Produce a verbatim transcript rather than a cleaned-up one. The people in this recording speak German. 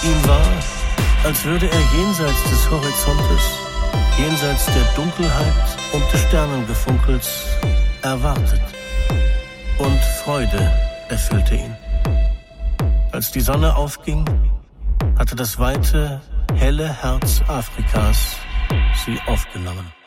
Ihm war, als würde er jenseits des Horizontes, jenseits der Dunkelheit und des Sternengefunkels erwartet. Und Freude erfüllte ihn. Als die Sonne aufging, hatte das weite, helle Herz Afrikas sie aufgenommen.